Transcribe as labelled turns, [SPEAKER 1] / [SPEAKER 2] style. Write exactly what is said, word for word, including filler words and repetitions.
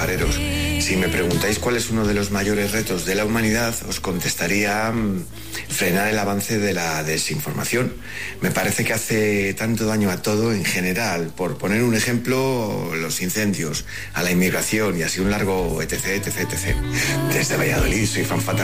[SPEAKER 1] camareros. Si me preguntáis cuál es uno de los mayores retos de la humanidad, os contestaría mmm, frenar el avance de la desinformación. Me parece que hace tanto daño a todo en general. Por poner un ejemplo, los incendios, a la inmigración y así un largo etc, etc, etcétera. Desde Valladolid soy fan fatal.